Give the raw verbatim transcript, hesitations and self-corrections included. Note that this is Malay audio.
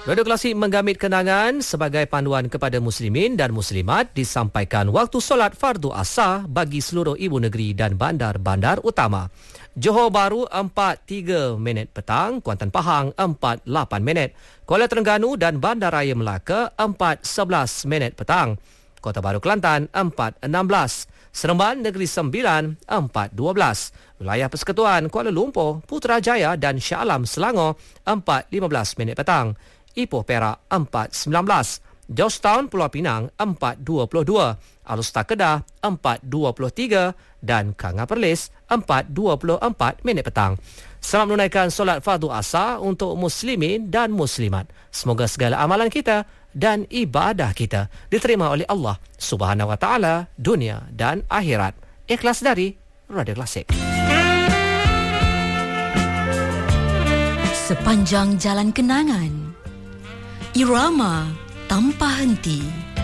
Radio Klasik menggamit kenangan sebagai panduan kepada muslimin dan muslimat disampaikan waktu solat fardu asar bagi seluruh ibu negeri dan bandar-bandar utama. Johor Bahru empat tiga minit petang, Kuantan Pahang empat lapan minit, Kuala Terengganu dan Bandaraya Melaka empat sebelas minit petang, Kota Baru Kelantan empat enam belas, Seremban Negeri Sembilan empat dua belas, Wilayah Persekutuan Kuala Lumpur, Putrajaya dan Shah Alam Selangor empat lima belas minit petang, Ipoh Perak empat sembilan belas, Georgetown Pulau Pinang empat dua puluh dua, Alustar Kedah empat dua puluh tiga dan Kanga Perlis empat dua puluh empat minit petang. Selamat menunaikan solat fardu asar untuk muslimin dan muslimat. Semoga segala amalan kita dan ibadah kita diterima oleh Allah Subhanahu Wa Taala dunia dan akhirat. Ikhlas dari Radio Klasik. Sepanjang jalan kenangan, irama tanpa henti.